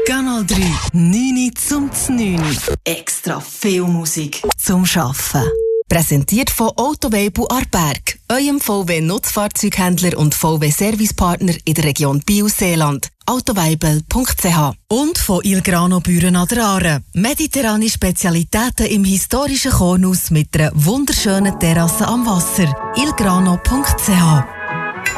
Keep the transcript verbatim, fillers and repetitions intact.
Kanal drei, neun zum neun. Extra viel Musik zum Arbeiten. Präsentiert von Autoweibel Aarberg, eurem V W-Nutzfahrzeughändler und V W-Servicepartner in der Region Biel-Seeland. autoweibel punkt c h. Und von Il Grano Büren an der Aare. Mediterrane Spezialitäten im historischen Kornhaus mit einer wunderschönen Terrasse am Wasser. il grano punkt c h.